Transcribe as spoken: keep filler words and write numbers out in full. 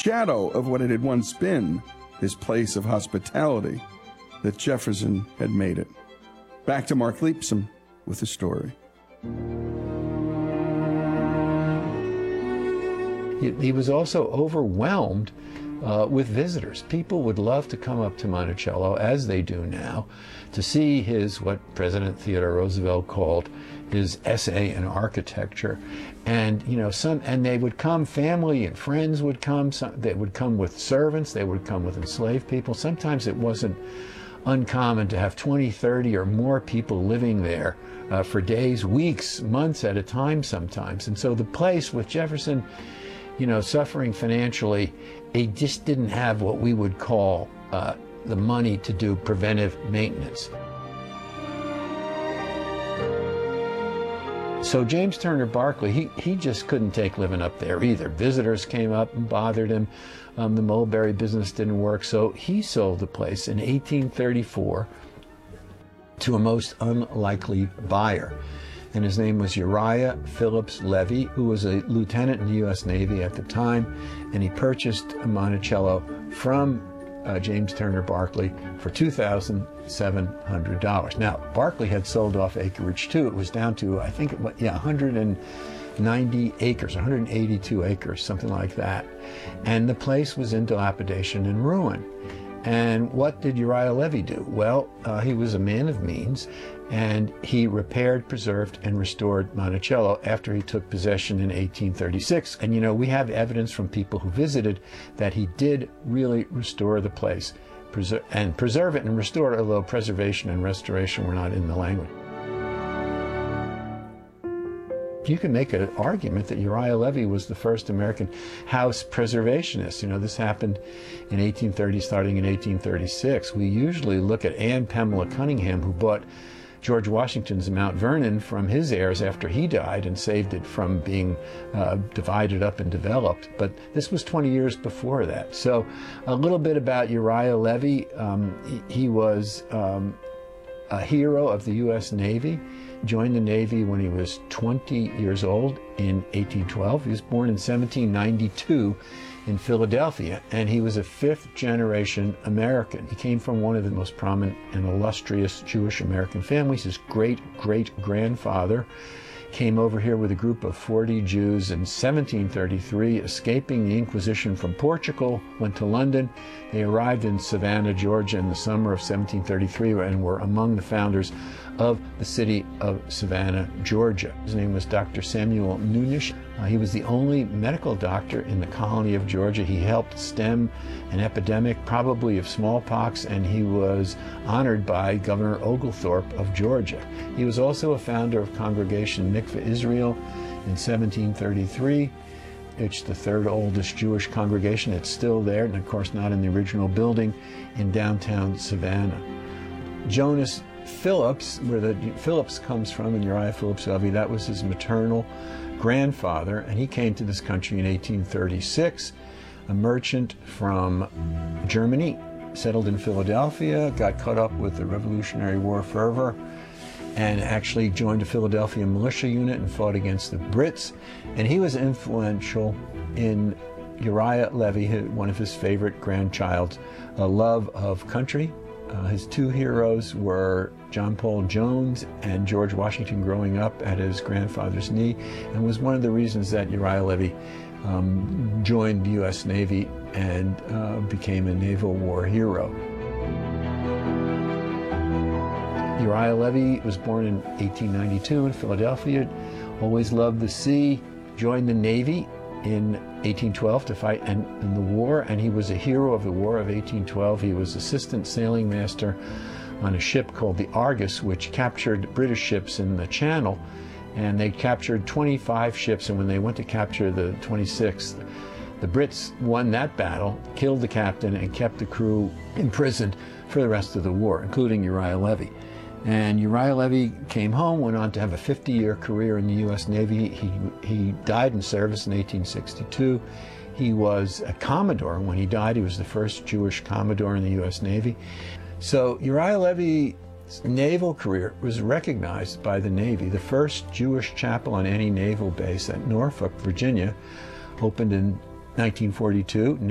shadow of what it had once been, his place of hospitality, that Jefferson had made it. Back to Mark Leepsome with the story. He, he was also overwhelmed uh, with visitors. People would love to come up to Monticello, as they do now, to see his, what President Theodore Roosevelt called his essay in architecture. And, you know, some, and they would come, family and friends would come, some, they would come with servants, they would come with enslaved people. Sometimes it wasn't uncommon to have twenty, thirty or more people living there uh, for days, weeks, months at a time sometimes. And so the place, with Jefferson, you know, suffering financially, he just didn't have what we would call uh, the money to do preventive maintenance. So James Turner Barclay, he, he just couldn't take living up there either. Visitors came up and bothered him. Um, the mulberry business didn't work, so he sold the place in eighteen thirty-four to a most unlikely buyer. And his name was Uriah Phillips Levy, who was a lieutenant in the U S Navy at the time, and he purchased Monticello from uh, James Turner Barclay for two thousand seven hundred dollars. Now, Barclay had sold off acreage too. It was down to, I think, yeah, one hundred ninety acres, one hundred eighty-two acres, something like that. And the place was in dilapidation and ruin. And what did Uriah Levy do? Well, uh, he was a man of means, and he repaired, preserved, and restored Monticello after he took possession in eighteen thirty-six. And you know, we have evidence from people who visited that he did really restore the place, preserve, and preserve it and restore it, although preservation and restoration were not in the language. You can make an argument that Uriah Levy was the first American house preservationist. You know, this happened in eighteen thirty, starting in eighteen thirty-six. We usually look at Anne Pamela Cunningham, who bought George Washington's Mount Vernon from his heirs after he died and saved it from being uh, divided up and developed. But this was twenty years before that. So a little bit about Uriah Levy. Um, he, he was um, a hero of the U S Navy. Joined the Navy when he was twenty years old in eighteen twelve. He was born in seventeen ninety-two in Philadelphia, and he was a fifth generation American. He came from one of the most prominent and illustrious Jewish American families. His great-great-grandfather came over here with a group of forty Jews in seventeen thirty-three, escaping the Inquisition from Portugal, went to London. They arrived in Savannah, Georgia in the summer of seventeen thirty-three and were among the founders of the city of Savannah, Georgia. His name was Doctor Samuel Nunish. Uh, he was the only medical doctor in the colony of Georgia. He helped stem an epidemic, probably of smallpox, and he was honored by Governor Oglethorpe of Georgia. He was also a founder of Congregation Mikveh Israel in seventeen thirty-three. It's the third oldest Jewish congregation. It's still there, and of course not in the original building, in downtown Savannah. Jonas Phillips, where the Phillips comes from, and Uriah Phillips Levy, that was his maternal grandfather, and he came to this country in eighteen thirty-six, a merchant from Germany, settled in Philadelphia, got caught up with the Revolutionary War fervor, and actually joined a Philadelphia militia unit and fought against the Brits. And he was influential in Uriah Levy, one of his favorite grandchild's, a love of country. Uh, his two heroes were John Paul Jones and George Washington growing up at his grandfather's knee, and was one of the reasons that Uriah Levy um, joined the U S Navy and uh, became a Naval War hero. Uriah Levy was born in eighteen ninety-two in Philadelphia, always loved the sea, joined the Navy in eighteen twelve to fight in, in the war, and he was a hero of the War of eighteen twelve. He was assistant sailing master on a ship called the Argus, which captured British ships in the Channel, and they captured twenty-five ships, and when they went to capture the twenty-sixth, the Brits won that battle, killed the captain, and kept the crew imprisoned for the rest of the war, including Uriah Levy. And Uriah Levy came home, went on to have a fifty-year career in the U S Navy. He, he died in service in eighteen sixty-two. He was a Commodore. When he died, he was the first Jewish Commodore in the U S Navy. So Uriah Levy's naval career was recognized by the Navy. The first Jewish chapel on any naval base at Norfolk, Virginia, opened in nineteen forty-two.